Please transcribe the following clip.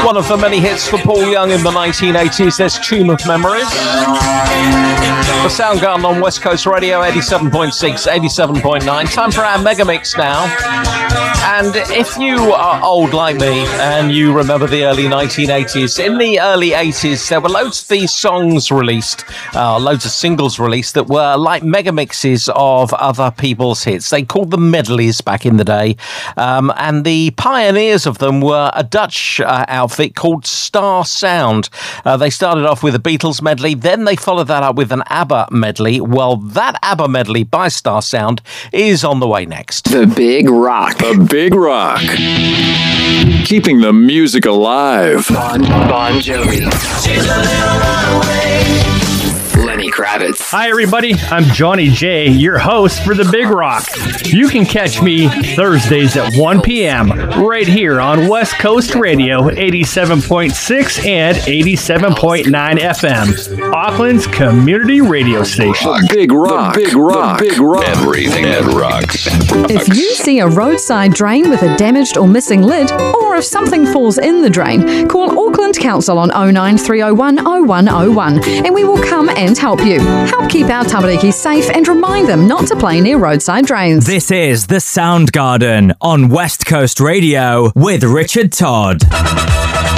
one of the many hits for Paul Young in the 1980s. There's Tomb of Memories. The Soundgarden on West Coast Radio, 87.6, 87.9. Time for our mega mix now. And if you are old like me and you remember the early 1980s, in the early 80s there were loads of these songs released, loads of singles released that were like mega mixes of other people's hits. They called them medleys back in the day. And the pioneers of them were a Dutch outfit called Star Sound. They started off with a Beatles medley, then they followed that up with an ABBA medley. Well, that ABBA medley by Star Sound is on the way next. The Big Rock. The Big Rock. Keeping the music alive. Bon Jovi. She's a little runaway. Lenny Kravitz. Hi, everybody. I'm Johnny J, your host for The Big Rock. You can catch me Thursdays at 1 p.m. right here on West Coast Radio, 87.6 and 87.9 FM, Auckland's community radio station. The Big Rock. The Big Rock. The Big Rock. Everything that rocks. If you see a roadside drain with a damaged or missing lid, or if something falls in the drain, call Auckland Council on 09301 0101 and we will come and help you. Help keep our tamariki safe and remind them not to play near roadside drains. This is The Soundgarden on West Coast Radio with Richard Todd.